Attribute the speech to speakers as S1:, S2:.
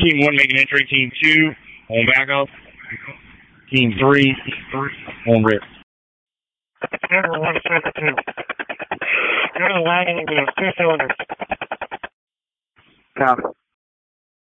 S1: Team 1 making entry. Team 2 on backup. Team 3 on rear.
S2: Number 172. Go to landing and 2 cylinders.
S3: Copy.